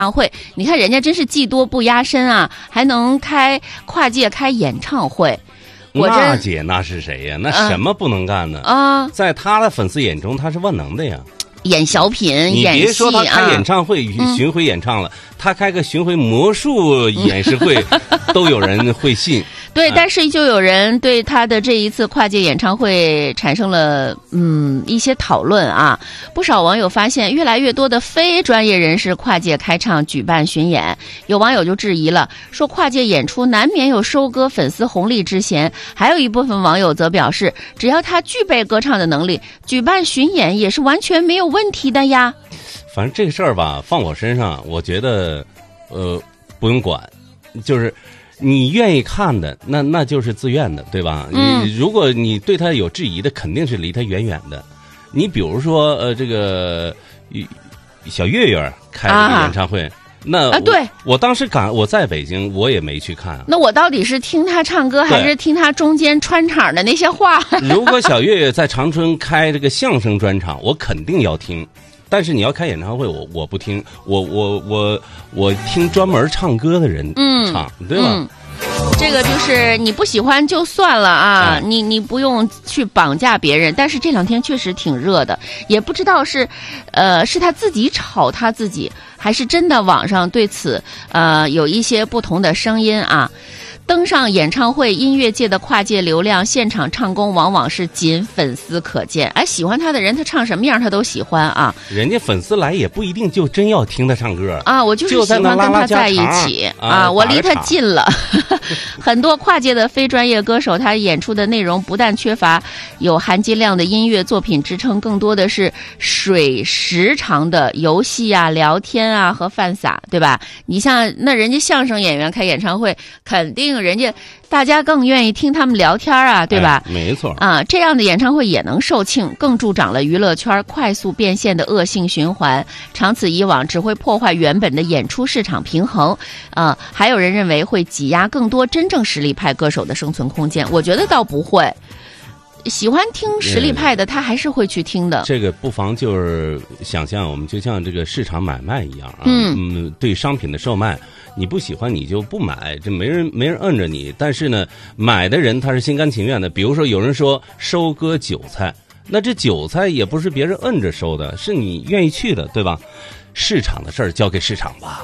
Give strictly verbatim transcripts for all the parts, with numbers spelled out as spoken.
唱会，你看人家真是技多不压身啊，还能开跨界开演唱会。我娜姐那是谁呀？那什么不能干呢？ 啊， 在他的粉丝眼中，他是万能的呀。 演小品， 你别说他开演唱会、 啊、 巡回演唱了，嗯、他开个巡回魔术演示会，都有人会信。 对，但是就有人对他的这一次跨界演唱会产生了嗯一些讨论啊。不少网友发现，越来越多的非专业人士跨界开唱举办巡演，有网友就质疑了，说跨界演出难免有收割粉丝红利之嫌。还有一部分网友则表示，只要他具备歌唱的能力，举办巡演也是完全没有问题的呀。 反正这个事儿吧，放我身上，我觉得呃不用管，就是你愿意看的，那那就是自愿的，对吧？ 嗯， 你如果你对他有质疑的，肯定是离他远远的。你比如说，呃，这个小岳岳开了个演唱会，啊、那啊，对， 我当时赶我在北京，我也没去看。 那我到底是听他唱歌，还是听他中间穿场的那些话？ 如果小岳岳在长春开这个相声专场，我肯定要听。但是你要开演唱会，我我不听，我我我我听专门唱歌的人唱，嗯、对吧？ 嗯，这个就是你不喜欢就算了啊，哎、你你不用去绑架别人。但是这两天确实挺热的，也不知道是，呃，是他自己炒他自己，还是真的网上对此呃有一些不同的声音啊。登上演唱会，音乐界的跨界流量，现场唱功往往是仅粉丝可见。哎，喜欢他的人，他唱什么样他都喜欢啊。 人家粉丝来也不一定就真要听他唱歌啊，我就是喜欢跟他在一起啊， 啊我离他近了。很多跨界的非专业歌手，他演出的内容不但缺乏有含金量的音乐作品支撑，更多的是水时长的游戏啊、聊天啊和犯傻，对吧？你像那人家相声演员开演唱会，肯定人家大家更愿意听他们聊天啊，对吧？ 哎、没错啊，这样的演唱会也能售罄，更助长了娱乐圈快速变现的恶性循环。长此以往，只会破坏原本的演出市场平衡。啊，还有人认为会挤压更多真正实力派歌手的生存空间。我觉得倒不会。喜欢听实力派的，他还是会去听的。 这个不妨就是想象，我们就像这个市场买卖一样啊， 嗯嗯，对商品的售卖，你不喜欢你就不买，这没人没人摁着你。但是呢，买的人他是心甘情愿的。比如说有人说收割韭菜，那这韭菜也不是别人摁着收的，是你愿意去的，对吧？市场的事儿交给市场吧。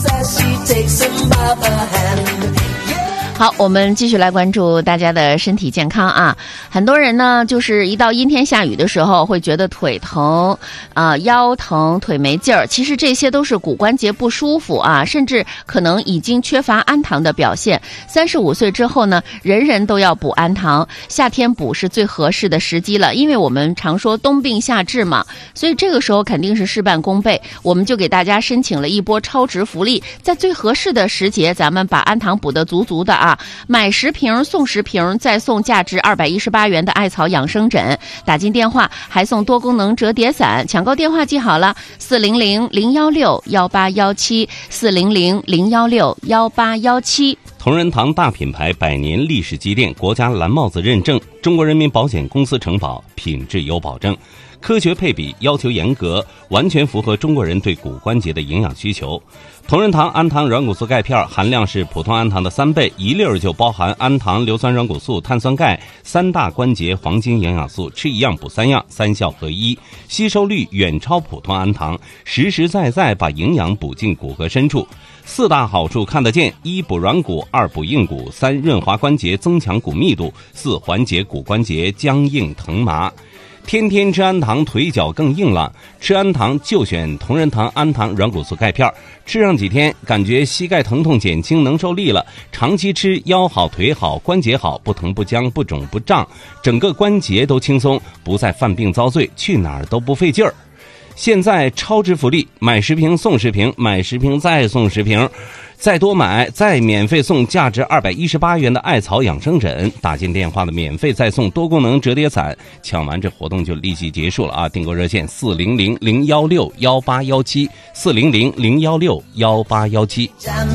好，我们继续来关注大家的身体健康啊。很多人呢，就是一到阴天下雨的时候，会觉得腿疼啊、呃、腰疼、腿没劲儿。其实这些都是骨关节不舒服啊，甚至可能已经缺乏氨糖的表现。三十五岁之后呢，人人都要补氨糖，夏天补是最合适的时机了，因为我们常说冬病夏治嘛，所以这个时候肯定是事半功倍。我们就给大家申请了一波超值福利，在最合适的时节，咱们把氨糖补得足足的啊。买十瓶送十瓶，再送价值二百一十八元的艾草养生枕，打进电话还送多功能折叠伞。抢购电话记好了，四零零零幺六幺八幺七，四零零零幺六幺八幺七。同仁堂大品牌，百年历史积淀，国家蓝帽子认证，中国人民保险公司承保，品质有保证，科学配比，要求严格，完全符合中国人对骨关节的营养需求。同仁堂氨糖软骨素钙片含量是普通氨糖的三倍，一粒儿就包含氨糖、硫酸软骨素、碳酸钙三大关节黄金营养素，吃一样补三样，三效合一，吸收率远超普通氨糖，实实在在把营养补进骨骼深处。四大好处看得见：一补软骨，二补硬骨，三润滑关节增强骨密度，四缓解骨关节僵硬疼麻。天天吃氨糖，腿脚更硬朗。吃氨糖就选同仁堂氨糖软骨素钙片，吃上几天，感觉膝盖疼痛减轻，能受力了。长期吃，腰好腿好，关节好，不疼不僵，不肿不胀，整个关节都轻松，不再犯病遭罪，去哪儿都不费劲儿。现在超值福利，买十瓶送十瓶，买十瓶再送十瓶，再多买再免费送价值二百一十八元的艾草养生枕，打进电话的免费再送多功能折叠伞。抢完这活动就立即结束了啊！订购热线四零零零幺六幺八幺七，四零零零幺六幺八幺七。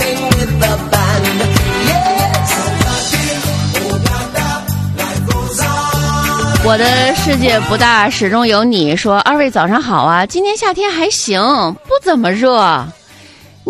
我的世界不大，始终有你。说二位早上好啊，今天夏天还行，不怎么热。